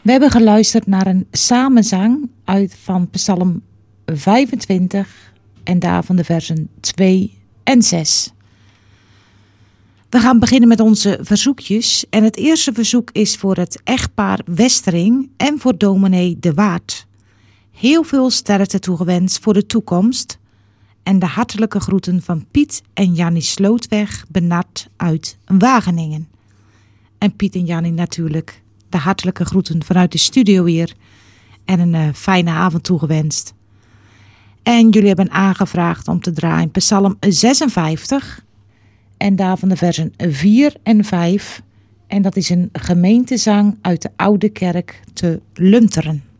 We hebben geluisterd naar een samenzang van Psalm 25 en daarvan de versen 2 en 6. We gaan beginnen met onze verzoekjes. En het eerste verzoek is voor het echtpaar Westering en voor dominee De Waard. Heel veel sterkte toegewenst voor de toekomst. En de hartelijke groeten van Piet en Jannie Slootweg Benart uit Wageningen. En Piet en Jannie natuurlijk de hartelijke groeten vanuit de studio hier. En een fijne avond toegewenst. En jullie hebben aangevraagd om te draaien Psalm 56. En daarvan de versen 4 en 5. En dat is een gemeentezang uit de Oude Kerk te Lunteren.